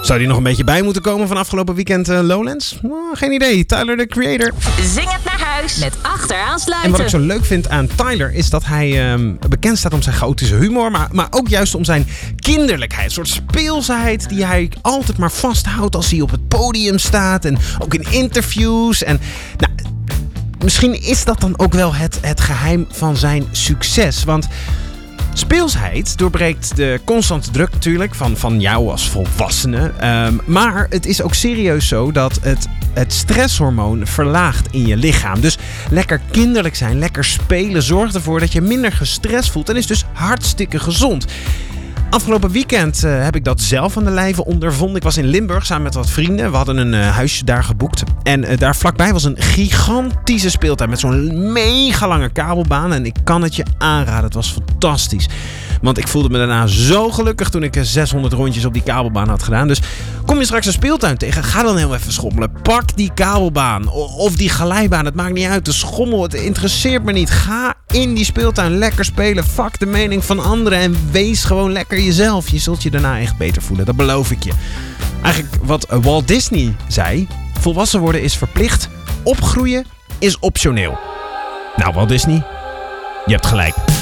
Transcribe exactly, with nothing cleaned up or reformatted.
Zou die nog een beetje bij moeten komen van afgelopen weekend uh, Lowlands? Oh, geen idee. Tyler, the Creator. Zing het naar huis met Achteraansluiten. En wat ik zo leuk vind aan Tyler is dat hij um, bekend staat om zijn chaotische humor. Maar, maar ook juist om zijn kinderlijkheid. Een soort speelsheid die hij altijd maar vasthoudt als hij op het podium staat. En ook in interviews. En nou, misschien is dat dan ook wel het, het geheim van zijn succes. Want speelsheid doorbreekt de constante druk natuurlijk van, van jou als volwassene. Um, maar het is ook serieus zo dat het, het stresshormoon verlaagt in je lichaam. Dus lekker kinderlijk zijn, lekker spelen zorgt ervoor dat je minder gestrest voelt en is dus hartstikke gezond. Afgelopen weekend uh, heb ik dat zelf aan de lijve ondervonden. Ik was in Limburg samen met wat vrienden. We hadden een uh, huisje daar geboekt. En uh, daar vlakbij was een gigantische speeltuin met zo'n mega lange kabelbaan. En ik kan het je aanraden. Het was fantastisch. Want ik voelde me daarna zo gelukkig toen ik zeshonderd rondjes op die kabelbaan had gedaan. Dus kom je straks een speeltuin tegen, ga dan heel even schommelen. Pak die kabelbaan of die glijbaan. Het maakt niet uit. De schommel, het interesseert me niet. Ga in die speeltuin lekker spelen. Fuck de mening van anderen en wees gewoon lekker jezelf. Je zult je daarna echt beter voelen. Dat beloof ik je. Eigenlijk wat Walt Disney zei. Volwassen worden is verplicht. Opgroeien is optioneel. Nou, Walt Disney, je hebt gelijk.